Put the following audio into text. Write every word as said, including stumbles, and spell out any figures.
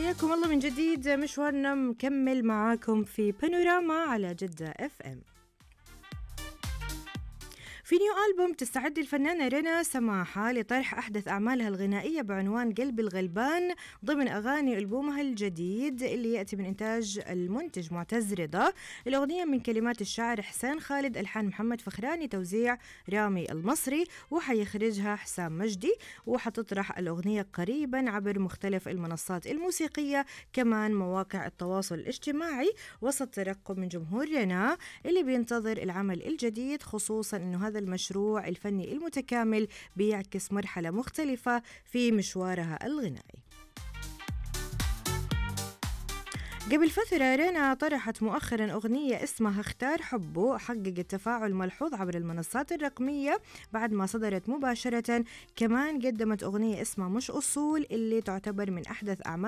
حياكم الله من جديد، مشوارنا مكمل معاكم في بانوراما على جدة اف ام. في نيو ألبوم تستعد الفنانة رنا سماحة لطرح أحدث أعمالها الغنائية بعنوان قلب الغلبان ضمن أغاني ألبومها الجديد اللي يأتي من إنتاج المنتج معتز رضا. الأغنية من كلمات الشاعر حسين خالد، ألحان محمد فخراني، توزيع رامي المصري، وحيخرجها حسام مجدي، وحتطرح الأغنية قريبا عبر مختلف المنصات الموسيقية كمان مواقع التواصل الاجتماعي، وسط ترقب من جمهور رنا اللي بينتظر العمل الجديد، خصوصا أنه هذا المشروع الفني المتكامل بيعكس مرحلة مختلفة في مشوارها الغنائي. قبل فترة رنا طرحت مؤخرا أغنية اسمها اختار حبه، حققت تفاعل ملحوظ عبر المنصات الرقمية بعد ما صدرت مباشرة. كمان قدمت أغنية اسمها مش أصول اللي تعتبر من أحدث أعمال